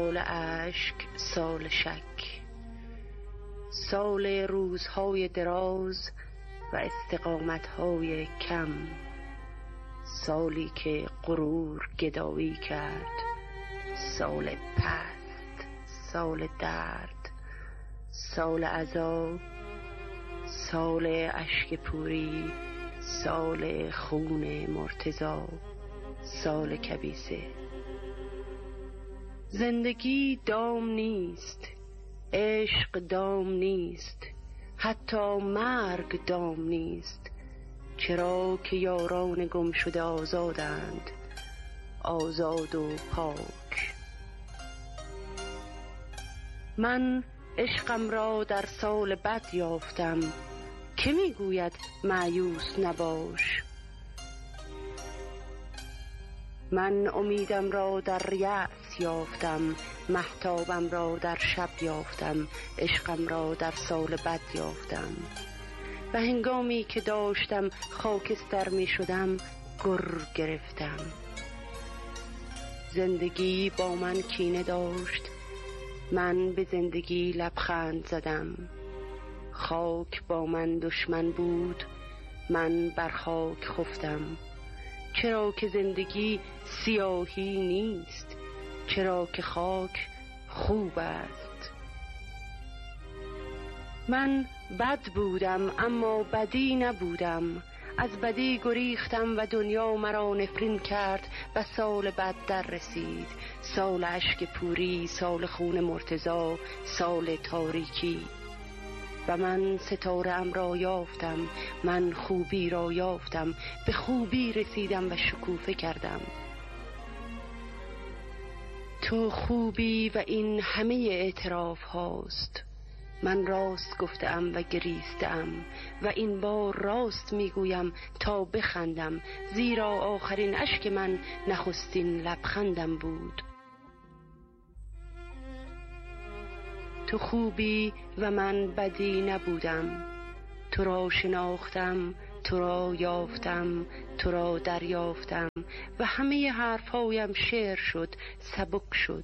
سال اشک، سال شک، سال روزهای دراز و استقامتهای کم، سالی که غرور گدایی کرد، سال پست، سال درد، سال عزا، سال اشک پوری، سال خون مرتضی، سال کبیسه. زندگی دام نیست، عشق دام نیست، حتی مرگ دام نیست، چرا که یاران گم شده آزادند، آزاد و پاک. من عشقم را در سال بد یافتم، که میگوید مایوس نباش. من امیدم را در یأس یافتم، مهتابم را در شب یافتم، عشقم را در سال بد یافتم. و هنگامی که داشتم خاکستر می شدم گر گرفتم. زندگی با من کینه داشت، من به زندگی لبخند زدم. خاک با من دشمن بود، من بر خاک خفتم. چرا که زندگی سیاهی نیست، چرا که خاک خوب است. من بد بودم اما بدی نبودم، از بدی گریختم و دنیا مرا نفرین کرد و سال بد در رسید. سال اشک پوری، سال خون مرتضی، سال تاریکی. و من ستاره ام را یافتم، من خوبی را یافتم، به خوبی رسیدم و شکوفه کردم. تو خوبی و این همه اعتراف هاست. من راست گفتم و گریستم و این بار راست میگویم تا بخندم، زیرا آخرین اشک من نخستین لبخندم بود. تو خوبی و من بدی نبودم، تو را شناختم، تو را یافتم، تو را دریافتم و همه حرفهایم شعر شد، سبک شد.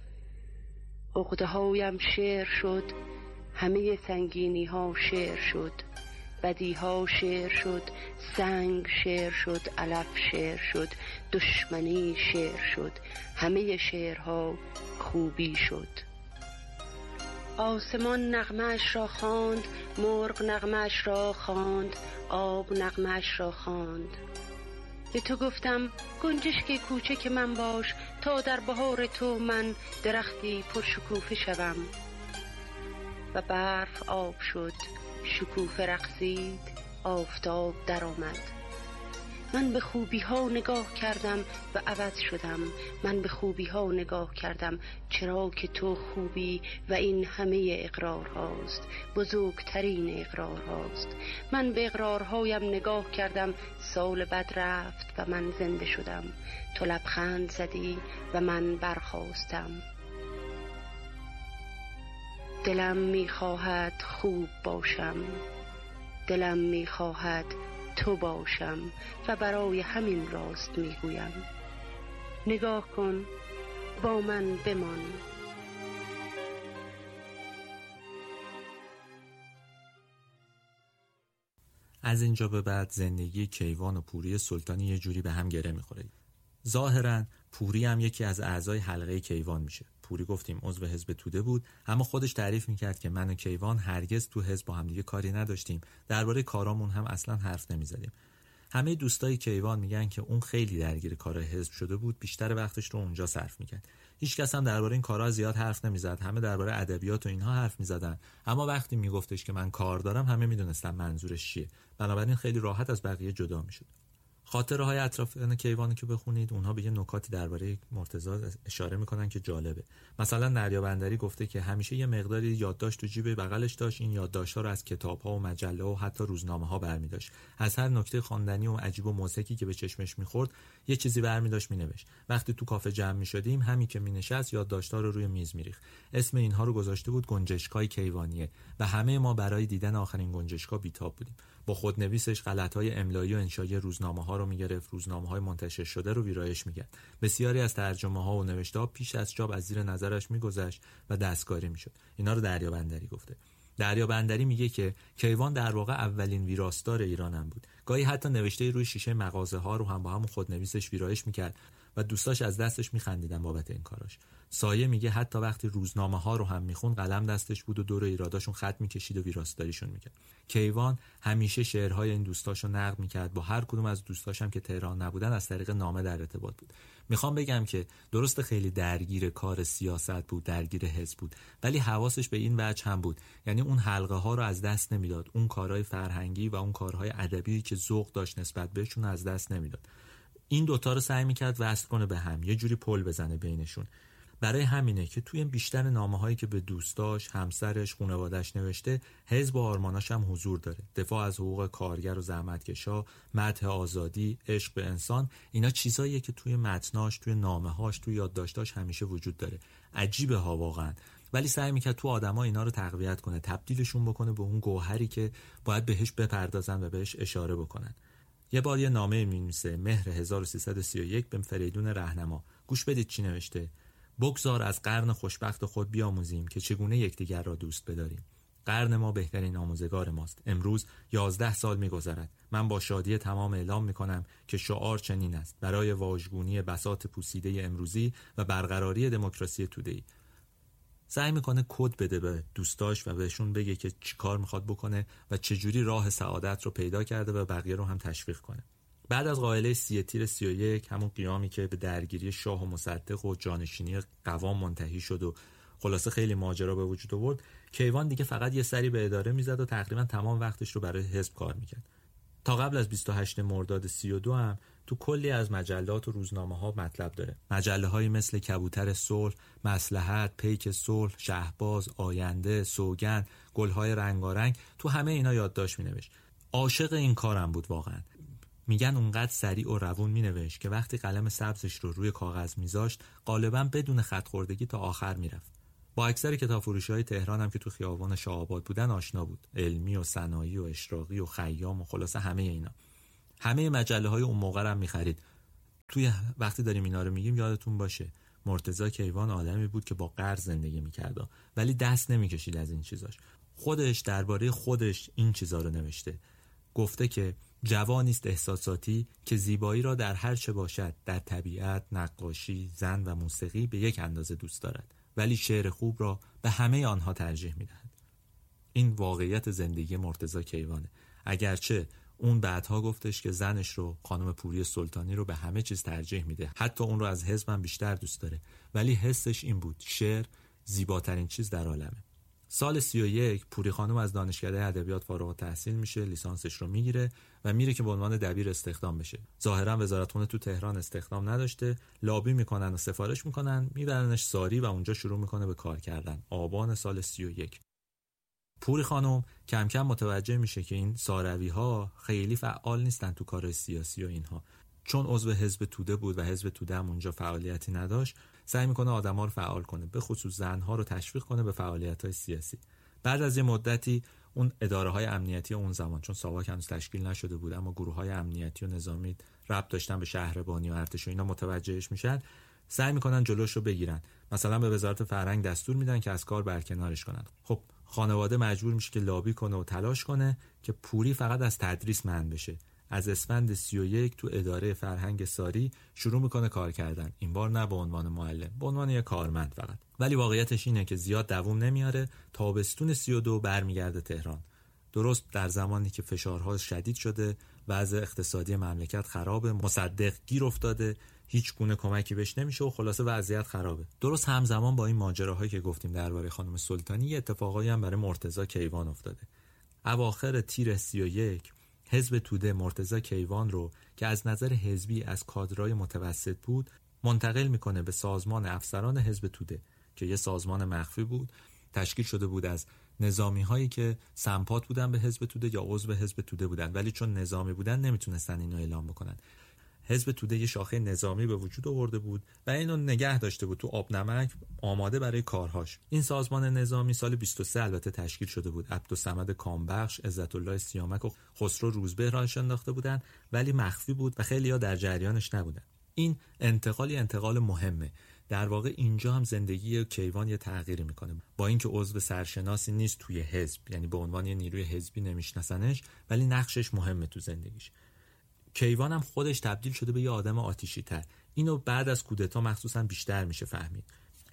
عقدهایم شعر شد، همه سنگینی ها شعر شد، بدی ها شعر شد، سنگ شعر شد، علف شعر شد، دشمنی شعر شد، همه شعرها خوبی شد. آسمان نغمه‌اش را خواند، مرغ نغمه‌اش را خواند، آب نغمه‌اش را خواند. به تو گفتم گنجشک کوچک من باش، تا در بهار تو من درختی پرشکوفه شوم. و برف آب شد، شکوفه رقصید، آفتاب در آمد. من به خوبی ها نگاه کردم و عوض شدم. من به خوبی ها نگاه کردم، چرا که تو خوبی و این همه اقرار هاست، بزرگترین اقرار هاست. من به اقرارهایم نگاه کردم، سال بد رفت و من زنده شدم. تو لبخند زدی و من برخاستم. دلم میخواهد خوب باشم، دلم میخواهد تو باشم و برای همین راست میگویم. نگاه کن، با من بمان. از اینجا به بعد زندگی کیوان و پوری سلطانی یه جوری به هم گره میخوره. ظاهراً پوری هم یکی از اعضای حلقه کیوان میشه. پوری گفتیم عضو حزب توده بود، اما خودش تعریف میکرد که من و کیوان هرگز تو حزب با هم دیگه کاری نداشتیم، درباره کارامون هم اصلا حرف نمیزدیم. همه دوستای کیوان میگن که اون خیلی درگیر کارهای حزب شده بود، بیشتر وقتش رو اونجا صرف میکرد. هیچ کس هم درباره این کارها زیاد حرف نمیزد، همه درباره ادبیات و اینها حرف میزدن. اما وقتی میگفتش که من کار دارم، همه میدونستن منظورش چیه. بنابراین خیلی راحت از بقیه جدا میشد. خاطره های اطرافیان کیوان که بخونید، اونها به یه نکاتی درباره مرتضی اشاره میکنن که جالبه. مثلا نریا بندری گفته که همیشه یه مقداری یادداشت تو جیب بغلش داشت، این یادداشت‌ها رو از کتاب‌ها و مجله و حتی روزنامه‌ها برمی‌داشت. از هر نکته خواندنی و عجیب و مضحکی که به چشمش می‌خورد، یه چیزی برمی‌داشت می‌نوشت. وقتی تو کافه جمع می‌شدیم، همین که می‌نشست یادداشت‌ها رو روی میز می‌ریخت. اسم اینها رو گذاشته بود گنجشکای کیوانیه و همه ما برای دیدن آخرین گنجشکا بیتاب بودیم. با خودنویسش غلط‌های املایی و انشایی روزنامه‌ها رو می‌گرفت، روزنامه‌های منتشر شده رو ویرایش می‌کرد. بسیاری از ترجمه‌ها و نوشته‌ها پیش از چاپ از زیر نظرش می‌گذشت و دستکاری می‌شد. اینا رو دریابندری گفته. دریابندری میگه که کیوان در واقع اولین ویراستار ایرانم بود. گاهی حتی نوشته روی شیشه مغازه‌ها رو هم با همون خودنویسش ویرایش می‌کرد و دوستاش از دستش می‌خندیدن بابت این کاراش. سایه میگه حتی وقتی روزنامه‌ها رو هم میخون قلم دستش بود و دور ایراداشون خط می‌کشید و ویراستاریشون می‌کرد. کیوان همیشه شعرهای این دوستاشو نقد می‌کرد. با هر کدوم از دوستاشم که تهران نبودن از طریق نامه در ارتباط بود. میخوام بگم که درست خیلی درگیر کار سیاست بود، درگیر حزب بود، ولی حواسش به این وجه هم بود، یعنی اون حلقه ها رو از دست نمیداد، اون کارهای فرهنگی و اون کارهای ادبی که ذوق داشت نسبت بهشون از دست نمیداد. این دوتا رو سعی میکرد وصل کنه به هم، یه جوری پل بزنه بینشون. برای همینه که توی بیشتر نامه‌هایی که به دوستاش، همسرش، خانواده‌اش نوشته، حزب و آرماناش هم حضور داره. دفاع از حقوق کارگر و زحمتکشا، مدح آزادی، عشق به انسان، اینا چیزاییه که توی متناش، توی نامه‌هاش، توی یادداشتاش همیشه وجود داره. عجیبه ها واقعا. ولی سعی میکرد تو آدما اینا رو تقویت کنه، تبدیلشون بکنه به اون گوهری که باید بهش بپردازن و بهش اشاره بکنن. یه بار یه نامه می‌نویسه مهر 1331 به فریدون رهنما. گوش بدید چی نوشته. بگذار از قرن خوشبخت خود بیاموزیم که چگونه یکدیگر را دوست بداریم. قرن ما بهترین آموزگار ماست. امروز 11 سال می‌گذرد. من با شادی تمام اعلام می‌کنم که شعار چنین است: برای واژگونی بساط پوسیده امروزی و برقراری دموکراسی توده‌ای. سعی می‌کنه کد بده به دوستاش و بهشون بگه که چی کار می‌خواد بکنه و چجوری راه سعادت رو پیدا کرده و بقیه رو هم تشویق کنه. بعد از قائله 30 تیر 31، همون قیامی که به درگیری شاه و مصدق و جانشینی قوام منتهی شد و خلاصه خیلی ماجرا به وجود آورد، کیوان دیگه فقط یه سری به اداره میزد و تقریبا تمام وقتش رو برای حزب کار میکرد. تا قبل از 28 مرداد 32 هم تو کلی از مجلات و روزنامه‌ها مطلب داره. مجله‌هایی مثل کبوتر صلح، مصلحت، پیک صلح، شهباز، آینده، سوگند، گل‌های رنگارنگ، تو همه اینا یادداشت می‌نوشت. عاشق این کارم بود واقعا. میگن اونقدر سریع و روون مینوشت که وقتی قلم سبزش رو روی کاغذ میذاشت غالباً بدون خط خوردگی تا آخر میرفت. با اکثر کتابفروشی‌های تهران هم که تو خیابان شاه‌آباد بودن آشنا بود. علمی و صنایعی و اشراقی و خیام و خلاصه همه اینا. همه مجله‌های اون موقع هم می‌خرید. توی وقتی داریم اینا رو میگیم یادتون باشه مرتضی کیوان آدمی بود که با قرض زندگی می‌کرد، ولی دست نمی‌کشید از این چیزاش. خودش درباره خودش این چیزا رو نوشته. گفته که جوانی است احساساتی که زیبایی را در هر چه باشد، در طبیعت، نقاشی، زن و موسیقی به یک اندازه دوست دارد، ولی شعر خوب را به همه آنها ترجیح می‌دهد. این واقعیت زندگی مرتضی کیوانه. اگرچه اون بعدها گفتش که زنش رو، خانم پوری سلطانی رو، به همه چیز ترجیح میده، حتی اون رو از حزبم بیشتر دوست داره، ولی حسش این بود: شعر زیباترین چیز در عالمه. سال 31 پوری خانم از دانشکده ادبیات فارغ التحصیل میشه، لیسانسش رو میگیره و میره که به عنوان دبیر استخدام بشه. ظاهرا وزارتخونه تو تهران استخدام نداشته، لابی میکنن و سفارش میکنن، میبرنش ساری و اونجا شروع میکنه به کار کردن. آبان سال 31 پوری خانم کم کم متوجه میشه که این ساروی ها خیلی فعال نیستن تو کار سیاسی و اینها. چون عضو حزب توده بود و حزب توده هم اونجا فعالیتی نداشت، سعی میکنه آدما رو فعال کنه، به خصوص زنها رو تشویق کنه به فعالیت‌های سیاسی. بعد از یه مدتی اون اداره‌های امنیتی اون زمان، چون ساواک هنوز تشکیل نشده بود اما گروه‌های امنیتی و نظامی ربط داشتن به شهربانی و ارتش و اینا، متوجهش میشن، سعی میکنن جلوش رو بگیرن. مثلا به وزارت فرهنگ دستور میدن که از کار برکنارش کنن. خب خانواده مجبور میشه که لابی کنه و تلاش کنه که پوری فقط از تدریس منع بشه. از اسفند 31 تو اداره فرهنگ ساری شروع میکنه کار کردن. این بار نه به عنوان معلم، به عنوان یک کارمند فقط. ولی واقعیتش اینه که زیاد دوام نمیاره. تابستون 32 برمیگرده تهران. درست در زمانی که فشارها شدید شده، وضع اقتصادی مملکت خرابه، مصدق گیر افتاده، هیچ گونه کمکی بهش نمیشه و خلاصه وضعیت خرابه. درست همزمان با این ماجراهایی که گفتیم درباره خانم سلطانی، اتفاقایی هم برای مرتضی کیوان افتاده. اواخر تیر 31 حزب توده مرتضی کیوان رو که از نظر حزبی از کادرای متوسط بود منتقل میکنه به سازمان افسران حزب توده که یه سازمان مخفی بود، تشکیل شده بود از نظامی هایی که سمپات بودن به حزب توده یا عضو حزب توده بودن، ولی چون نظامی بودن نمیتونستن اینو اعلام بکنن. حزب توده یه شاخه نظامی به وجود آورده بود و اینو نگه داشته بود تو آب نمک، آماده برای کارهاش. این سازمان نظامی سال 23 البته تشکیل شده بود. عبدالصمد کامبخش، عزت الله سیامک و خسرو روزبه راهش انداخته بودن، ولی مخفی بود و خیلی‌ها در جریانش نبودن. این انتقال مهمه. در واقع اینجا هم زندگی کیوان یه تغییری میکنه. با اینکه عضو سرشناسی نیست توی حزب، یعنی به عنوان یه نیروی حزبی نمیشناسنش، ولی نقشش مهمه تو زندگیش. کیوان هم خودش تبدیل شده به یه آدم آتیشی تر. اینو بعد از کودتا مخصوصا بیشتر میشه فهمید.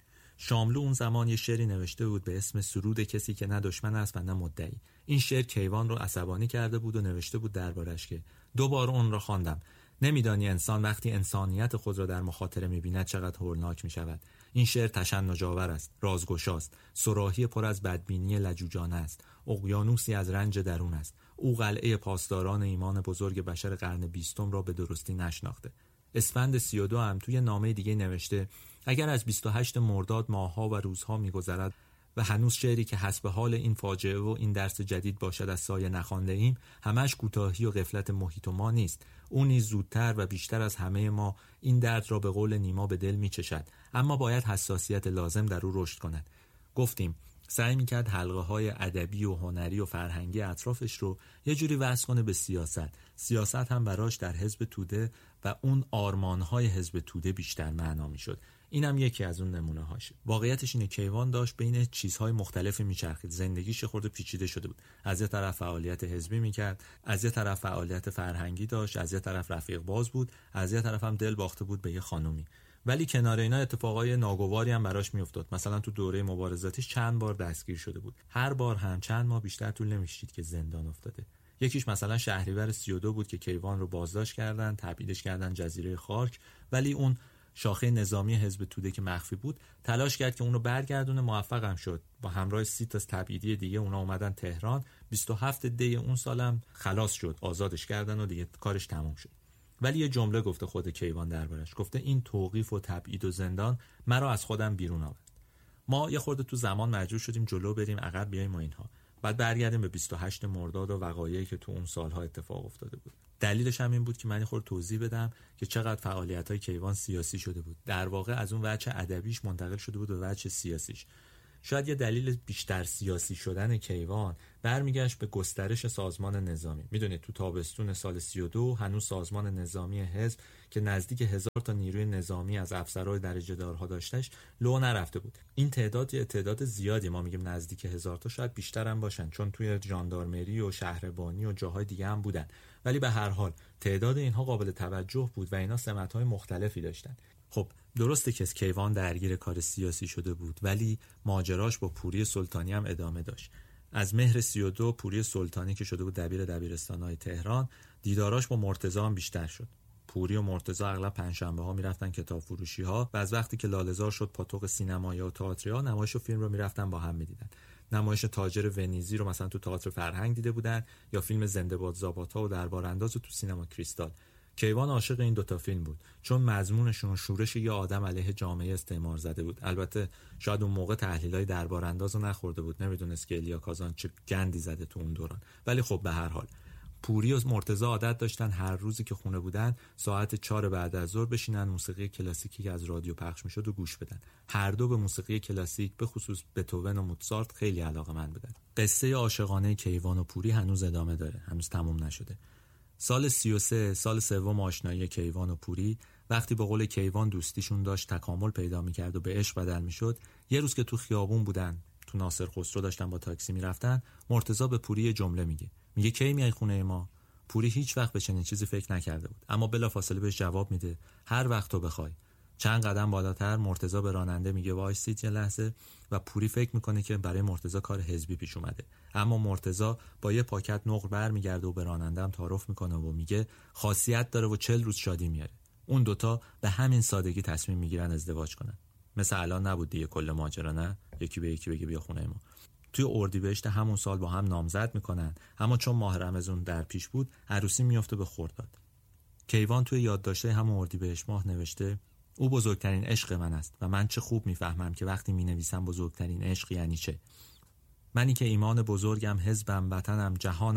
شاملو اون زمان یه شعری نوشته بود به اسم سرود کسی که نه دشمن است و نه مدعی. این شعر کیوان رو عصبانی کرده بود و نوشته بود دربارش که 2 بار اون رو خواندم. نمیدانی انسان وقتی انسانیت خود را در مخاطره می‌بیند چقدر هولناک می‌شود. این شعر تشنج‌آور است، رازگشاست، صراحی پر از بدبینی لجوجانه است، اقیانوسی از رنج درون است. او قلعه پاسداران ایمان بزرگ بشر قرن 20 را به درستی نشناخته. اسفند 32 هم توی نامه دیگه نوشته اگر از 28 مرداد ماه‌ها و روزها می‌گذرد و هنوز شعری که حسب حال این فاجعه و این درس جدید باشد از سایه نخوانده ایم، همش کوتاهی و غفلت محیط و ما نیست. او نیز زودتر و بیشتر از همه ما این درد را به قول نیما به دل می‌چشد، اما باید حساسیت لازم در او رشد کند. گفتیم سعی می‌کرد حلقه‌های ادبی و هنری و فرهنگی اطرافش رو یه جوری وصل کنه به سیاست. سیاست هم براش در حزب توده و اون آرمان‌های حزب توده بیشتر معنا می‌شد. اینم یکی از اون نمونه‌هاشه. واقعیتش اینه کیوان داشت بین چیزهای مختلفی میچرخید. زندگیش خورده پیچیده شده بود. از یه طرف فعالیت حزبی میکرد، از یه طرف فعالیت فرهنگی داشت، از یه طرف رفیق باز بود، از یه طرف هم دل باخته بود به یه خانومی. ولی کنار اینا اتفاقای ناگواری هم براش میافتاد. مثلا تو دوره مبارزاتیش چند بار دستگیر شده بود. هر بار هم چند ماه بیشتر طول نمی‌کشید که زندان افتاده. یکیش مثلا شهریور 32 بود که کیوان رو بازداشت کردن، تبعیدش کردن جزیره خارک، ولی اون شاخه نظامی حزب توده که مخفی بود تلاش کرد که اون رو برگردونه، موفق هم شد. با همراه 30 تا تبعیدی دیگه اونا اومدن تهران. 27 دی اون سالم خلاص شد، آزادش کردن و دیگه کارش تموم شد. ولی یه جمله گفته خود کیوان دربارش، گفته این توقیف و تبعید و زندان مرا از خودم بیرون آورد. ما یه خورده تو زمان مجبور شدیم جلو بریم، عقب بیایم و اینها. بعد برگردیم به 28 مرداد و وقایعی که تو اون سالها اتفاق افتاده بود. دلیلش هم این بود که من خود توضیح بدم که چقدر فعالیت‌های کیوان سیاسی شده بود. در واقع از اون وجه ادبیش منتقل شده بود به وجه سیاسیش. شاید یه دلیل بیشتر سیاسی شدن کیوان برمیگشت به گسترش سازمان نظامی. میدونید تو تابستون سال 32 هنوز سازمان نظامی حزب که نزدیک 1000 تا نیروی نظامی از افسرهای درجه دارها داشتش لو نرفته بود. این تعداد زیادی، ما میگیم نزدیک 1000 تا، شاید بیشتر هم باشن چون توی ژاندارمری و شهربانی و جاهای دیگه هم بودن. ولی به هر حال تعداد اینها قابل توجه بود و اینا سمت‌های مختلفی داشتن. خب درسته که کیوان درگیر کار سیاسی شده بود، ولی ماجراش با پوری سلطانی هم ادامه داشت. از مهر 32 پوری سلطانی که شده بود دبیرستان‌های تهران، دیداراش با مرتضی هم بیشتر شد. پوری و مرتضی اغلب پنجشنبه‌ها میرفتن کتاب فروشی‌ها و از وقتی که لاله‌زار شد پاتوق سینمایی و تئاترها، نمایش و فیلم رو میرفتن با هم می‌دیدن. نمایش تاجر ونیزی رو مثلا تو تئاتر فرهنگ دیده بودن یا فیلم زنده باد زاباتا و دربارانداز رو تو سینما کریستال. کیوان عاشق این دوتا فیلم بود چون مضمونشون شورش یه آدم علیه جامعه استعمار زده بود. البته شاید اون موقع تحلیلای دربارانداز رو نخورده بود، نمیدونست که الیا کازان چه گندی زده تو اون دوران. ولی خب به هر حال پوری و مرتضی عادت داشتن هر روزی که خونه بودن ساعت 4 بعد از ظهر بشینن موسیقی کلاسیکی که از رادیو پخش میشد و گوش بدن. هر دو به موسیقی کلاسیک به خصوص بتوون و موتسارت خیلی علاقه‌مند بودن. قصه عاشقانه کیوان و پوری هنوز ادامه داره، هنوز تموم نشده. سال 33 سال سوم آشنایی کیوان و پوری، وقتی به قول کیوان دوستیشون داشت تکامل پیدا می‌کرد و به عشق بدل می‌شد، یه روز که تو خیابون بودن، تو ناصر خسرو داشتن با تاکسی می‌رفتن، مرتضی به پوری جمله میگه کی میای خونه ما؟ پوری هیچ وقت به چنین چیزی فکر نکرده بود، اما بلافاصله بهش جواب میده هر وقت تو بخوای. چند قدم بالاتر مرتضی به راننده میگه وایسید یه لحظه و پوری فکر میکنه که برای مرتضی کار حزبی پیش اومده، اما مرتضی با یه پاکت نقل برمیگرده و به راننده هم تعارف میکنه و میگه خاصیت داره و 40 روز شادی میاره. اون دوتا به همین سادگی تصمیم میگیرن ازدواج کنن. مثل الان نبود دیگه کل ماجرا، نه یکی به یکی بگه بیا خونه ما. توی اردیبهشت همون سال با هم نامزد میکنن، اما چون ماه رمضان در پیش بود عروسی میفته به خرداد. کیوان توی یادداشته همون اردیبهشت ماه نوشته او بزرگترین عشق من است و من چه خوب میفهمم که وقتی مینویسم بزرگترین عشق یعنی چه. منی که ایمان بزرگم، حزبم، وطنم، جهانم،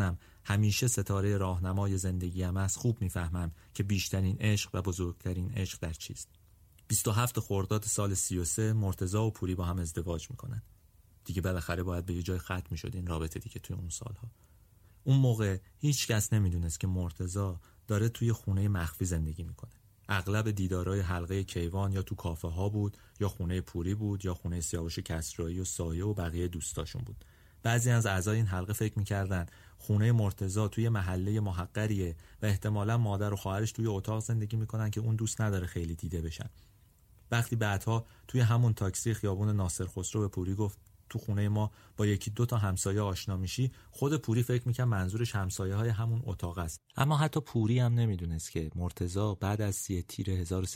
همیشه ستاره راهنمای زندگیم است، خوب میفهمم که بیشترین عشق و بزرگترین عشق در چیست. 27 خرداد سال 33 مرتضی و پوری با هم ازدواج میکنن. دیگه بالاخره باید به یه جای ختم میشد این رابطه دیگه توی اون سالها. اون موقع هیچ کس نمیدونست که مرتضی داره توی خونه مخفی زندگی میکنه. اغلب دیدارای حلقه کیوان یا تو کافه ها بود، یا خونه پوری بود، یا خونه سیاوش کسرایی و سایه و بقیه دوستاشون بود. بعضی از اعضای این حلقه فکر میکردن خونه مرتضی توی محله محقریه و احتمالاً مادر و خواهرش توی اتاق زندگی میکنن که اون دوست نداره خیلی دیده بشن. وقتی بعدها توی همون تاکسی خیابون ناصر خسرو به پوری گفت تو خونه ما با یکی دو تا همسایه آشنا میشی، خود پوری فکر میکنه منظورش همسایه های همون اتاق است. اما حتی پوری هم نمیدونست که مرتضی بعد از 3 تیر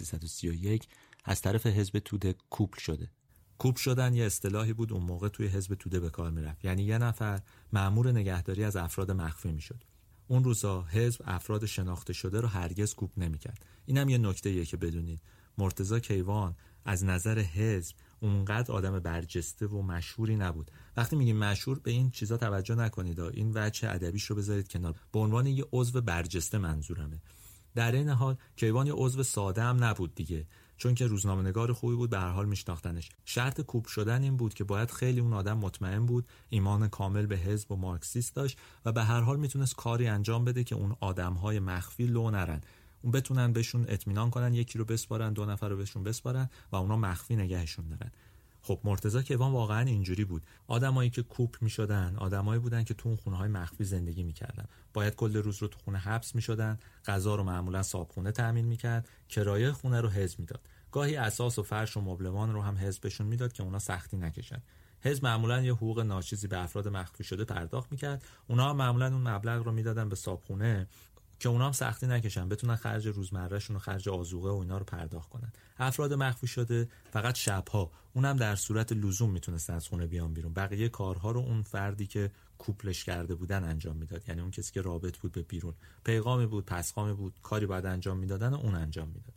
1331 از طرف حزب توده کوپل شده. کوپل شدن یه اصطلاحی بود اون موقع توی حزب توده به کار میرفت، یعنی یه نفر مأمور نگهداری از افراد مخفی میشد. اون روزا حزب افراد شناخته شده رو هرگز کوپل نمیکرد. اینم یه نکته‌ایه که بدونید. مرتضی کیوان از نظر حزب اونقدر آدم برجسته و مشهوری نبود. وقتی میگیم مشهور به این چیزا توجه نکنید، این وجه ادبیش رو بذارید کنار. به عنوان یه عضو برجسته منظورمه. در این حال کیوان یه عضو ساده هم نبود دیگه، چون که روزنامه‌نگار خوبی بود، به هر حال میشناختنش. شرط کوپل شدن این بود که باید خیلی اون آدم مطمئن بود، ایمان کامل به حزب و مارکسیست داشت و به هر حال میتونست کاری انجام بده که اون آدم‌های مخفی لو نرن. اون بتونن بهشون اطمینان کنن، یکی رو بسپارن، 2 نفر رو بهشون بسپارن و اونا مخفی نگهشون دارن. خب مرتضی کیوان واقعا اینجوری بود. آدمایی که کوپل میشدن آدمایی بودن که تو اون خونه‌های مخفی زندگی میکردن. باید کل روز رو تو خونه حبس میشدن، غذا رو معمولا صابخونه تامین میکرد، کرایه خونه رو حزب میداد. گاهی اساس و فرش و مبلمان رو هم حزبشون میداد که اونا سختی نکشن. حزب معمولا یه حقوق ناچیزی به افراد مخفی شده پرداخت میکرد. اونا هم معمولا اون مبلغ رو میدادن به صابخونه که اونا هم سختی نکشن، بتونن خرج روزمرهشون و خرج آذوقه و اینا رو پرداخت کنن. افراد مخفی شده فقط شبها، اونم در صورت لزوم میتونست از خونه بیان بیرون. بقیه کارها رو اون فردی که کوپلش کرده بودن انجام میداد، یعنی اون کسی که رابط بود به بیرون، پیغامی بود، پسخامی بود، کاری باید انجام میدادن و اون انجام میداد.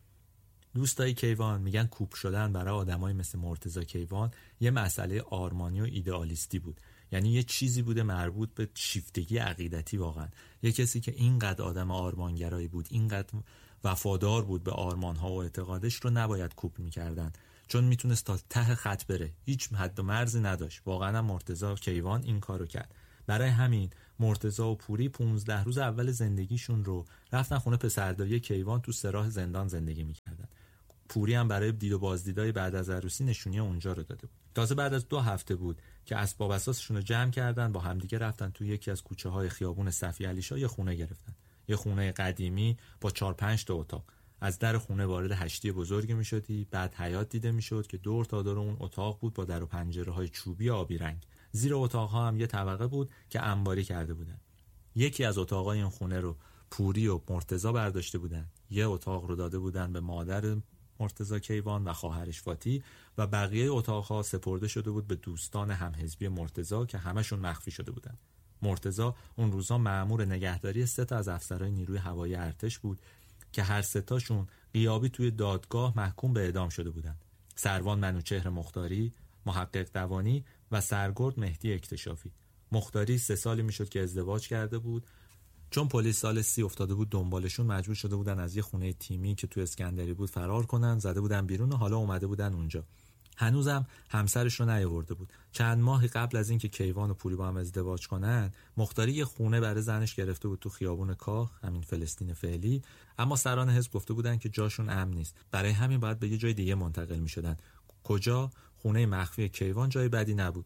دوستای کیوان میگن کوپل شدن برای آدمای مثل مرتضی کیوان یه مسئله آرمانی و ایدئالیستی بود. یعنی یه چیزی بوده مربوط به شیفتگی عقیدتی. واقعا یه کسی که اینقدر آدم آرمانگرایی بود، اینقدر وفادار بود به آرمان‌ها و اعتقادش رو نباید کوپل می‌کردن، چون میتونست تا ته خط بره، هیچ حد و مرزی نداشت. واقعا هم مرتضی کیوان این کارو کرد. برای همین مرتضی و پوری 15 روز اول زندگیشون رو رفتن خونه پسرداری کیوان تو سراح زندان زندگی می‌کردن. پوری هم برای دید و بازدیدای بعد از عروسی نشونی اونجا رو داده بود. تازه بعد از 2 هفته بود که اسباب اساسشون رو جمع کردن، با همدیگه رفتن توی یکی از کوچه‌های خیابون صفی علیشاه یه خونه گرفتن. یه خونه قدیمی با 4-5 تا اتاق. از در خونه وارد هشتی بزرگی می‌شدی، بعد حیاط دیده می‌شد که دور تا دور اون اتاق بود با در و پنجره‌های چوبی آبی رنگ. زیر اتاق‌ها هم یه طبقه بود که انباری کرده بودن. یکی از اتاق‌های این خونه رو پوری و مرتضی برداشته بودن. یه اتاق رو داده بودن به مادر مرتضی کیوان و خواهرش فاتی و بقیه اتاق‌ها سپرده شده بود به دوستان همحزبی مرتضی که همشون مخفی شده بودن. مرتضی اون روزا مأمور نگهداری 3 تا از افسرهای نیروی هوایی ارتش بود که هر 3 تاشون غیابی توی دادگاه محکوم به اعدام شده بودن. سروان منوچهر مختاری، محقق دوانی و سرگرد مهدی اکتشافی. مختاری 3 سالی میشد که ازدواج کرده بود. چون پلیس سال 30 افتاده بود دنبالشون، مجبور شده بودن از یه خونه تیمی که تو اسکندری بود فرار کنن، زده بودن بیرون و حالا اومده بودن اونجا. هنوزم همسرش رو نیاورده بود. چند ماهی قبل از اینکه کیوان و پوری با هم ازدواج کنن، مختاری یه خونه برای زنش گرفته بود تو خیابون کاخ، همین فلسطین فعلی، اما سران حزب گفته بودن که جاشون امن نیست. برای همین باید به یه جای دیگه منتقل می‌شدن. کجا؟ خونه مخفی کیوان جای بدی نبود.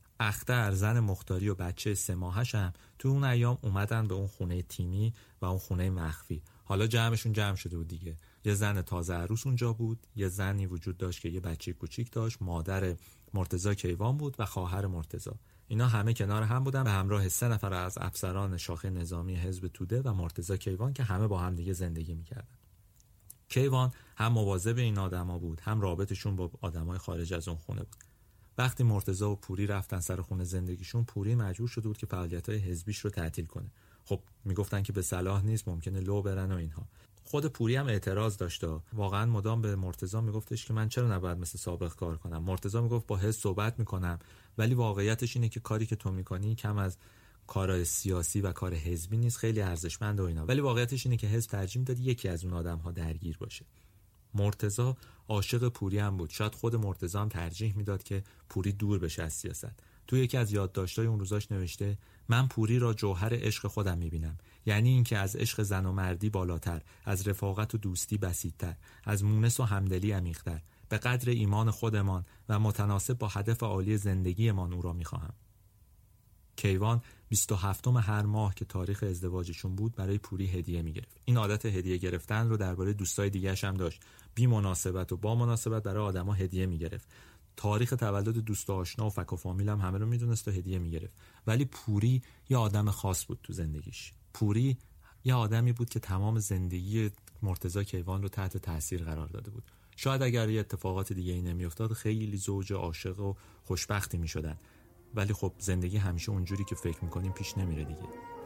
اختر، زن مختاری و بچه 3 ماهش هم تو اون ایام اومدن به اون خونه تیمی و اون خونه مخفی. حالا جمعشون جمع شده بود دیگه. یه زن تازه عروس اونجا بود، یه زنی وجود داشت که یه بچه کوچیک داشت، مادر مرتضی کیوان بود و خواهر مرتضی. اینا همه کنار هم بودن به همراه 3 نفر از افسران شاخه نظامی حزب توده و مرتضی کیوان که همه با هم دیگه زندگی می‌کردن. کیوان هم مواظب این آدما بود، هم رابطشون با آدمای خارج از اون خونه بود. وقتی مرتضی و پوری رفتن سر خونه زندگیشون، پوری مجبور شده بود که فعالیت‌های حزبیش رو تعطیل کنه. خب میگفتن که به صلاح نیست، ممکنه لو برن و اینها. خود پوری هم اعتراض داشت. واقعا مدام به مرتضی میگفتش که من چرا نباید مثل سابق کار کنم. مرتضی میگفت با حزب صحبت میکنم، ولی واقعیتش اینه که کاری که تو میکنی کم از کار سیاسی و کار حزبی نیست، خیلی ارزشمند و اینا، ولی واقعیتش اینه که حزب ترجیح میداد یکی از اون آدم‌ها درگیر باشه. مرتضی عاشق پوری هم بود. شاید خود مرتضی هم ترجیح میداد که پوری دور بشه از سیاست. تو یکی از یادداشت‌های اون روزاش نوشته من پوری را جوهر عشق خودم میبینم، یعنی اینکه از عشق زن و مردی بالاتر، از رفاقت و دوستی بسیط‌تر، از مونس و همدلی عمیق‌تر، به قدر ایمان خودمان و متناسب با هدف عالی زندگیمان او را میخواهم. کیوان 27م هر ماه که تاریخ ازدواجشون بود برای پوری هدیه میگرفت. این عادت هدیه گرفتن رو درباره دوستای دیگه‌اش هم داشت. بی مناسبت و با مناسبت برای آدما هدیه میگرفت. تاریخ تولد دوست و آشنا و فک و فامیل هم همه رو میدونست و هدیه میگرفت. ولی پوری یه آدم خاص بود تو زندگیش. پوری یه آدمی بود که تمام زندگی مرتضی کیوان رو تحت تاثیر قرار داده بود. شاید اگر یه اتفاقات دیگه ای نمیافتاد خیلی زوج عاشق و خوشبختی میشدن، ولی خب زندگی همیشه اونجوری که فکر میکنیم پیش نمیره دیگه.